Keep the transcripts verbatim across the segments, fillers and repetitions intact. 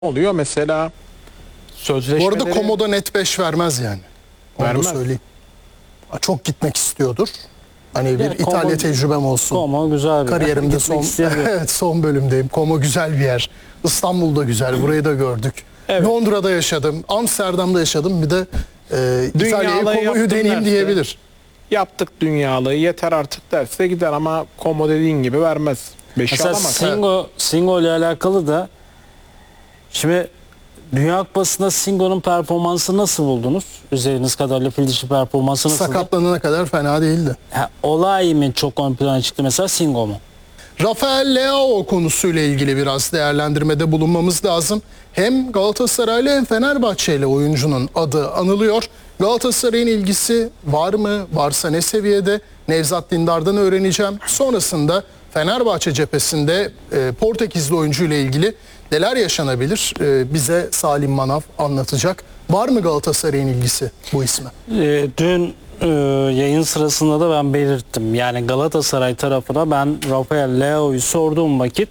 oluyor mesela sözleşmeleri... Bu arada Komo'da net beş vermez yani. Onu Vermez. da söyleyeyim. Çok gitmek istiyordur. Hani bir Yani İtalya Como, tecrübem olsun. Como güzel bir Kariyerimde yer. son Gitmek evet son bölümdeyim. Como güzel bir yer. İstanbul'da güzel. Burayı da gördük. Evet. Londra'da yaşadım. Amsterdam'da yaşadım. Bir de e, İtalya'yı Dünyalığı Como'yu yaptım deneyeyim derse, diyebilir. Yaptık dünyalığı yeter artık derse gider ama Como dediğin gibi vermez. Beşi Mesela alamaz. Singo, Singo ile alakalı da şimdi Dünya Kupası'nda Singo'nun performansı nasıl buldunuz? Üzeriniz kadarıyla fil dişi performansı nasıl? Sakatlanana kadar fena değildi. Ha, olay mı çok ön plana çıktı mesela, Singo mu? Rafael Leao konusuyla ilgili biraz değerlendirmede bulunmamız lazım. Hem Galatasaray'la hem Fenerbahçe'yle oyuncunun adı anılıyor. Galatasaray'ın ilgisi var mı? Varsa ne seviyede? Nevzat Dindar'dan öğreneceğim. Sonrasında Fenerbahçe cephesinde e, Portekizli oyuncuyla ilgili neler yaşanabilir? E, bize Salim Manav anlatacak. Var mı Galatasaray'ın ilgisi bu isme? Ee, dün e, yayın sırasında da ben belirttim. Yani Galatasaray tarafına ben Rafael Leao'yu sorduğum vakit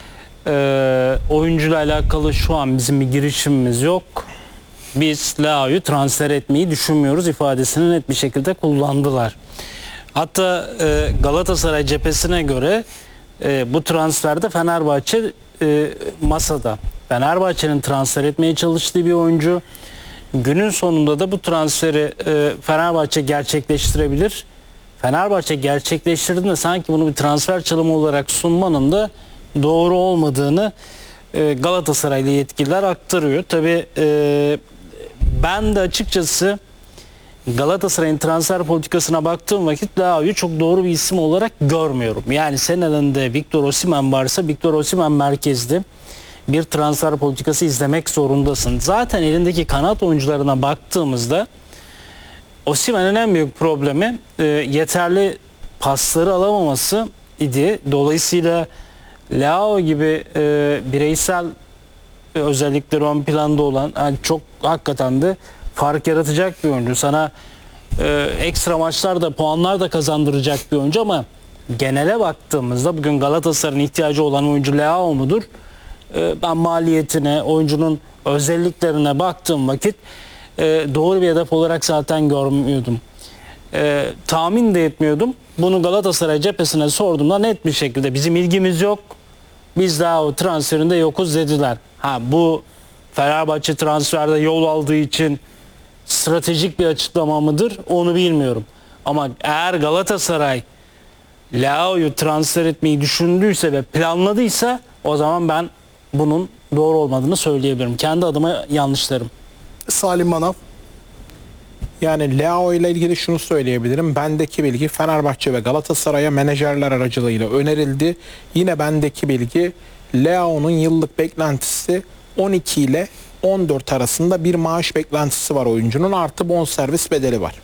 e, oyuncuyla alakalı şu an bizim bir girişimimiz yok. Biz Leao'yu transfer etmeyi düşünmüyoruz ifadesini net bir şekilde kullandılar. Hatta e, Galatasaray cephesine göre e, bu transferde Fenerbahçe e, masada. Fenerbahçe'nin transfer etmeye çalıştığı bir oyuncu. Günün sonunda da bu transferi e, Fenerbahçe gerçekleştirebilir. Fenerbahçe gerçekleştirdiğinde sanki bunu bir transfer çalımı olarak sunmanın da doğru olmadığını e, Galatasaraylı yetkililer aktarıyor. Tabii e, ben de açıkçası Galatasaray'ın transfer politikasına baktığım vakit Leao'yu çok doğru bir isim olarak görmüyorum. Yani senin elinde Victor Osimhen varsa Victor Osimhen merkezli bir transfer politikası izlemek zorundasın. Zaten elindeki kanat oyuncularına baktığımızda Osimhen'in en büyük problemi e, yeterli pasları alamaması idi. Dolayısıyla Leao gibi e, bireysel özellikleri ön planda olan, yani çok hakikaten de fark yaratacak bir oyuncu. Sana e, ekstra maçlarda puanlar da kazandıracak bir oyuncu ama genele baktığımızda bugün Galatasaray'ın ihtiyacı olan oyuncu Leao mudur? E, ben maliyetine, oyuncunun özelliklerine baktığım vakit e, doğru bir hedef olarak zaten görmüyordum. E, tahmin de etmiyordum. Bunu Galatasaray cephesine sorduğumda net bir şekilde bizim ilgimiz yok. Biz daha o transferinde yokuz dediler. Ha, bu Fenerbahçe transferde yol aldığı için stratejik bir açıklama mıdır? Onu bilmiyorum. Ama eğer Galatasaray Leao'yu transfer etmeyi düşündüyse ve planladıysa o zaman ben bunun doğru olmadığını söyleyebilirim. Kendi adıma yanlışlarım. Salim Manav. Yani Leao ile ilgili şunu söyleyebilirim. Bendeki bilgi Fenerbahçe ve Galatasaray'a menajerler aracılığıyla önerildi. Yine bendeki bilgi Leao'nun yıllık beklentisi on iki ile on dört arasında bir maaş beklentisi var oyuncunun. Artı bonservis bedeli var.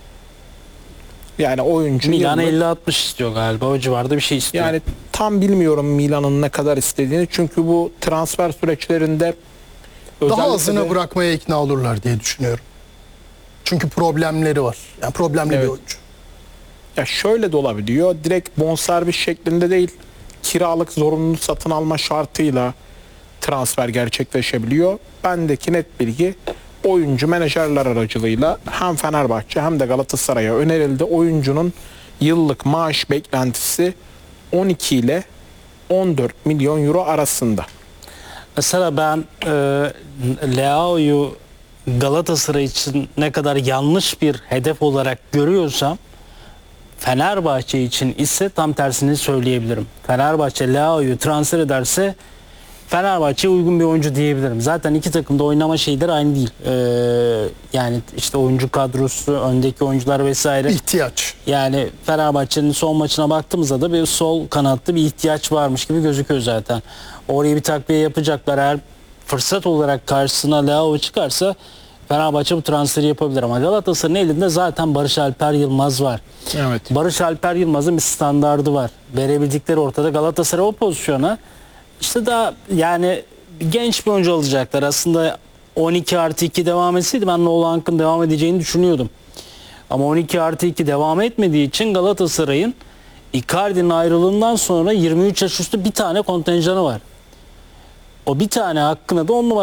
Yani oyuncu Milan yıllık, elli altmış istiyor galiba. O civarda bir şey istiyor. yani tam bilmiyorum Milan'ın ne kadar istediğini. Çünkü bu transfer süreçlerinde Daha özellikle azına de- bırakmaya ikna olurlar diye düşünüyorum. Çünkü problemleri var. Yani problemli Evet. bir oyuncu. Ya şöyle de olabiliyor. Direkt bonservis şeklinde değil, kiralık zorunlu satın alma şartıyla transfer gerçekleşebiliyor. Bendeki net bilgi oyuncu menajerler aracılığıyla hem Fenerbahçe hem de Galatasaray'a önerildi. Oyuncunun yıllık maaş beklentisi on iki ile on dört milyon euro arasında. Mesela ben e, Leao'yu Galatasaray için ne kadar yanlış bir hedef olarak görüyorsam, Fenerbahçe için ise tam tersini söyleyebilirim. Fenerbahçe Leao'yu transfer ederse Fenerbahçe'ye uygun bir oyuncu diyebilirim. Zaten iki takımda oynama şeyleri aynı değil. Ee, yani işte oyuncu kadrosu, öndeki oyuncular vesaire. İhtiyaç. Yani Fenerbahçe'nin son maçına baktığımızda da bir sol kanatlı bir ihtiyaç varmış gibi gözüküyor zaten. Oraya bir takviye yapacaklar. Eğer fırsat olarak karşısına Leao çıkarsa Fenerbahçe bu transferi yapabilir. Ama Galatasaray'ın elinde zaten Barış Alper Yılmaz var. Evet. Barış Alper Yılmaz'ın bir standardı var. Verebildikleri ortada. Galatasaray o pozisyona işte daha yani genç bir oyuncu alacaklar. Aslında on iki artı iki devam etseydi ben Nolan Hank'ın devam edeceğini düşünüyordum. Ama on iki artı iki devam etmediği için Galatasaray'ın Icardi'nin ayrılığından sonra yirmi üç yaş üstü bir tane kontenjanı var. O bir tane hakkına da on numara